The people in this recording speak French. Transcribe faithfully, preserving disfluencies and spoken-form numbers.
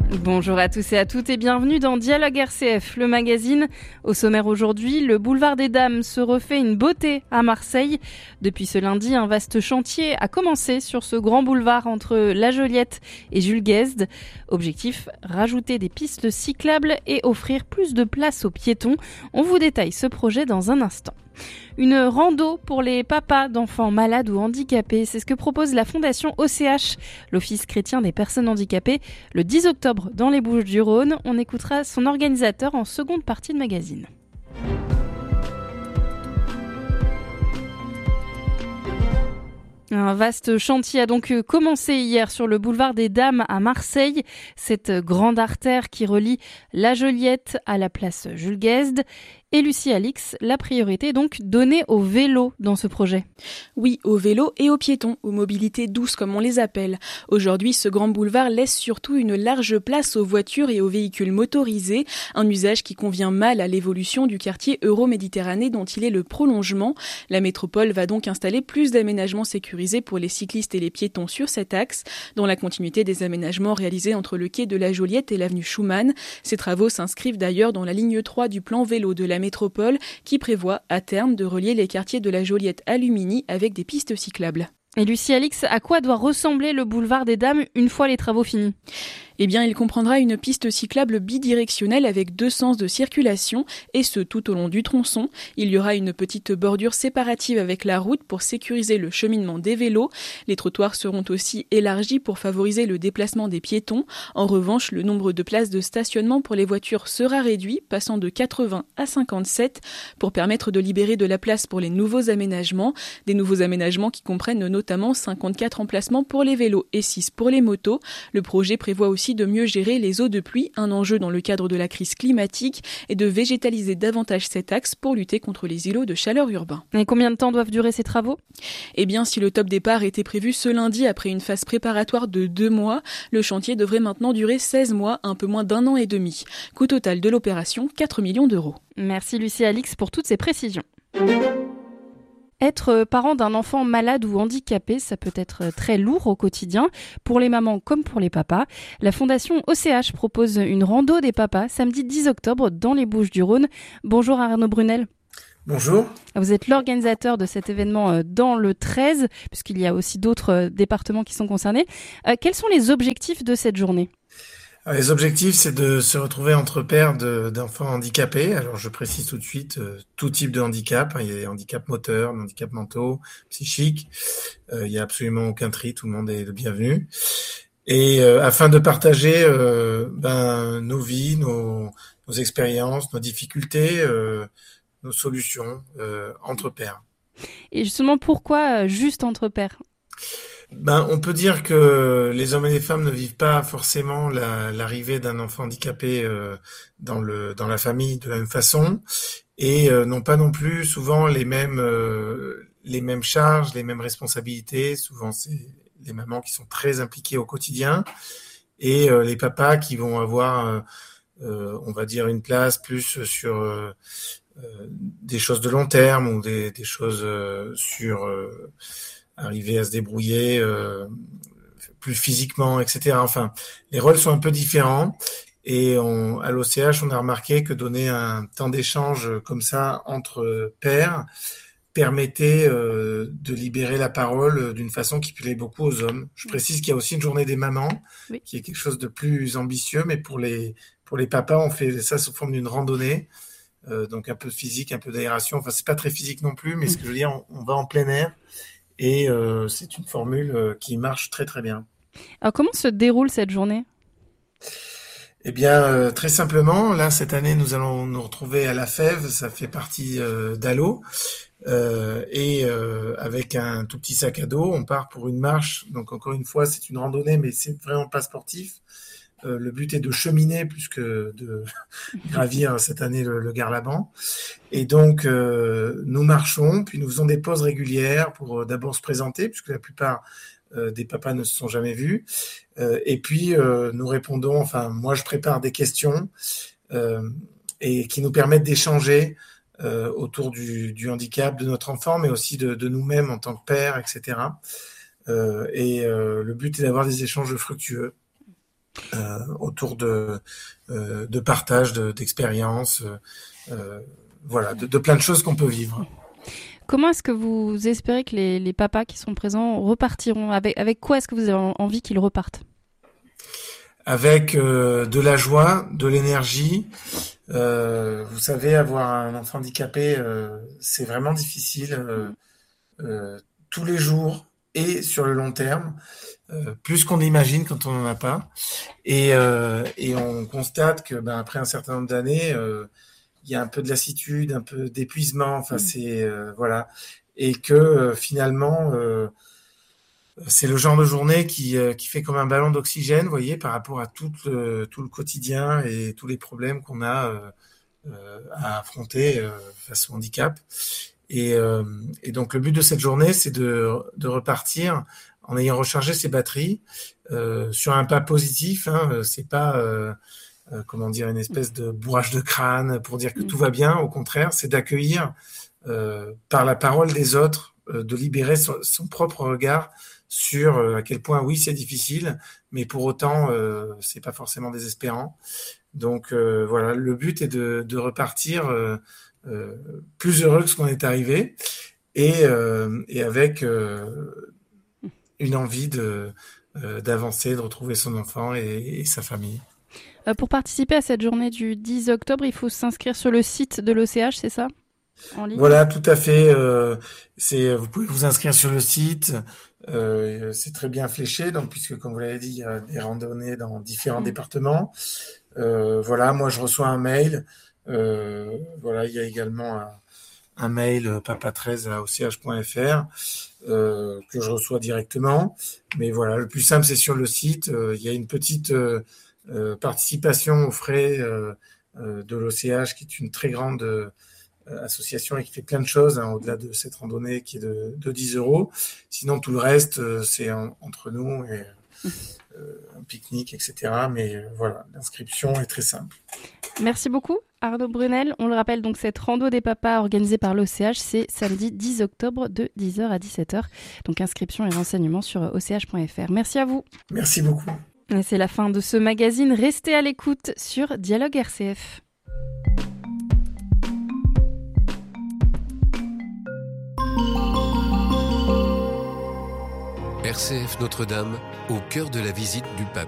Bonjour à tous et à toutes et bienvenue dans Dialogue R C F, le magazine. Au sommaire aujourd'hui, le boulevard des Dames se refait une beauté à Marseille. Depuis ce lundi, un vaste chantier a commencé sur ce grand boulevard entre La Joliette et Jules Guesde. Objectif, rajouter des pistes cyclables et offrir plus de place aux piétons. On vous détaille ce projet dans un instant. Une rando pour les papas d'enfants malades ou handicapés, c'est ce que propose la Fondation O C H, l'Office chrétien des personnes handicapées, le dix octobre dans les Bouches-du-Rhône. On écoutera son organisateur en seconde partie de magazine. Un vaste chantier a donc commencé hier sur le boulevard des Dames à Marseille, cette grande artère qui relie La Joliette à la place Jules Guesde. Et Lucie Alix, la priorité est donc donnée au vélo dans ce projet. Oui, aux vélos et aux piétons, aux mobilités douces comme on les appelle. Aujourd'hui, ce grand boulevard laisse surtout une large place aux voitures et aux véhicules motorisés, un usage qui convient mal à l'évolution du quartier Euro-Méditerranée dont il est le prolongement. La métropole va donc installer plus d'aménagements sécurisés pour les cyclistes et les piétons sur cet axe, dans la continuité des aménagements réalisés entre le quai de la Joliette et l'avenue Schumann. Ces travaux s'inscrivent d'ailleurs dans la ligne trois du plan vélo de la métropole qui prévoit à terme de relier les quartiers de la Joliette à Lumini avec des pistes cyclables. Et Lucie Alix, à quoi doit ressembler le boulevard des Dames une fois les travaux finis ? Eh bien, il comprendra une piste cyclable bidirectionnelle avec deux sens de circulation, et ce tout au long du tronçon. Il y aura une petite bordure séparative avec la route pour sécuriser le cheminement des vélos. Les trottoirs seront aussi élargis pour favoriser le déplacement des piétons. En revanche, le nombre de places de stationnement pour les voitures sera réduit, passant de quatre-vingts à cinquante-sept, pour permettre de libérer de la place pour les nouveaux aménagements. Des nouveaux aménagements qui comprennent notamment cinquante-quatre emplacements pour les vélos et six pour les motos. Le projet prévoit aussi de mieux gérer les eaux de pluie, un enjeu dans le cadre de la crise climatique, et de végétaliser davantage cet axe pour lutter contre les îlots de chaleur urbains. Et combien de temps doivent durer ces travaux ? Eh bien, si le top départ était prévu ce lundi après une phase préparatoire de deux mois, le chantier devrait maintenant durer seize mois, un peu moins d'un an et demi. Coût total de l'opération, quatre millions d'euros. Merci Lucie Alix pour toutes ces précisions. Être parent d'un enfant malade ou handicapé, ça peut être très lourd au quotidien, pour les mamans comme pour les papas. La Fondation O C H propose une rando des papas samedi dix octobre dans les Bouches-du-Rhône. Bonjour Arnaud Brunel. Bonjour. Vous êtes l'organisateur de cet événement dans le treize, puisqu'il y a aussi d'autres départements qui sont concernés. Quels sont les objectifs de cette journée ? Alors, les objectifs, c'est de se retrouver entre pairs de, d'enfants handicapés. Alors, je précise tout de suite, euh, tout type de handicap. Il y a des handicaps moteurs, des handicaps mentaux, psychiques. Euh, il y a absolument aucun tri, tout le monde est le bienvenu. Et euh, afin de partager euh, ben, nos vies, nos, nos expériences, nos difficultés, euh, nos solutions euh, entre pairs. Et justement, pourquoi juste entre pairs ? Ben, on peut dire que les hommes et les femmes ne vivent pas forcément la, l'arrivée d'un enfant handicapé euh, dans le dans la famille de la même façon et euh, n'ont pas non plus souvent les mêmes euh, les mêmes charges, les mêmes responsabilités. Souvent, c'est les mamans qui sont très impliquées au quotidien et euh, les papas qui vont avoir, euh, euh, on va dire, une place plus sur euh, euh, des choses de long terme ou des, des choses euh, sur euh, arriver à se débrouiller euh, plus physiquement, et cetera. Enfin, les rôles sont un peu différents et on, à l'O C H, on a remarqué que donner un temps d'échange comme ça entre pairs permettait euh, de libérer la parole d'une façon qui plaît beaucoup aux hommes. Je précise qu'il y a aussi une journée des mamans, oui, qui est quelque chose de plus ambitieux, mais pour les pour les papas, on fait ça sous forme d'une randonnée. Euh, donc un peu de physique, un peu d'aération. Enfin, c'est pas très physique non plus, mais ce que je veux dire, on, on va en plein air. Et euh, c'est une formule euh, qui marche très très bien. Alors comment se déroule cette journée ? Eh bien, euh, très simplement, là cette année, nous allons nous retrouver à La Fève, ça fait partie euh, d'A L O, euh, et euh, avec un tout petit sac à dos, on part pour une marche. Donc encore une fois, c'est une randonnée, mais c'est vraiment pas sportif. Euh, le but est de cheminer plus que de gravir cette année le, le Garlaban. Et donc, euh, nous marchons, puis nous faisons des pauses régulières pour euh, d'abord se présenter, puisque la plupart euh, des papas ne se sont jamais vus. Euh, et puis, euh, nous répondons, enfin, moi, je prépare des questions euh, et qui nous permettent d'échanger euh, autour du, du handicap de notre enfant, mais aussi de, de nous-mêmes en tant que pères, et cetera. Euh, et euh, le but est d'avoir des échanges fructueux. euh, autour de, euh, de partage de, d'expériences, euh, voilà, de, de plein de choses qu'on peut vivre. Comment est-ce que vous espérez que les, les papas qui sont présents repartiront? Avec, avec quoi est-ce que vous avez envie qu'ils repartent? Avec euh, de la joie, de l'énergie. Euh, vous savez, avoir un enfant handicapé, euh, c'est vraiment difficile euh, euh, tous les jours et sur le long terme, euh, plus qu'on imagine quand on n'en a pas. Et, euh, et on constate que, ben, après un certain nombre d'années, euh, il y a un peu de lassitude, un peu d'épuisement. Enfin, mmh. c'est euh, voilà, et que euh, finalement. Euh, C'est le genre de journée qui, euh, qui fait comme un ballon d'oxygène, vous voyez, par rapport à tout le, tout le quotidien et tous les problèmes qu'on a euh, euh, à affronter euh, face au handicap. Et, euh, et donc, le but de cette journée, c'est de, de repartir en ayant rechargé ses batteries euh, sur un pas positif. Hein, c'est pas, euh, euh, comment dire, une espèce de bourrage de crâne pour dire que tout va bien. Au contraire, c'est d'accueillir euh, par la parole des autres, euh, de libérer son, son propre regard sur euh, à quel point, oui, c'est difficile, mais pour autant, euh, c'est pas forcément désespérant. Donc euh, voilà, le but est de, de repartir euh, euh, plus heureux que ce qu'on est arrivé et, euh, et avec euh, une envie de, euh, d'avancer, de retrouver son enfant et, et sa famille. Euh, pour participer à cette journée du dix octobre, il faut s'inscrire sur le site de l'O C H, c'est ça ? En ligne ? Voilà, tout à fait. Euh, c'est, vous pouvez vous inscrire sur le site. Euh, c'est très bien fléché, donc puisque comme vous l'avez dit, il y a des randonnées dans différents mmh. départements. Euh, voilà, moi je reçois un mail. Euh, voilà, il y a également un, un mail papa treize à o c h point f r euh, que je reçois directement. Mais voilà, le plus simple c'est sur le site. Euh, il y a une petite euh, euh, participation aux frais euh, euh, de l'O C H, qui est une très grande euh, association et qui fait plein de choses, hein, au-delà de cette randonnée qui est de, de dix euros. Sinon, tout le reste, euh, c'est en, entre nous et euh, un pique-nique, et cetera. Mais euh, voilà, l'inscription est très simple. Merci beaucoup, Arnaud Brunel. On le rappelle, donc cette rando des papas organisée par l'O C H, c'est samedi dix octobre de dix heures à dix-sept heures. Donc inscription et renseignements sur o c h point f r. Merci à vous. Merci beaucoup. Et c'est la fin de ce magazine. Restez à l'écoute sur Dialogue R C F. R C F Notre-Dame, au cœur de la visite du pape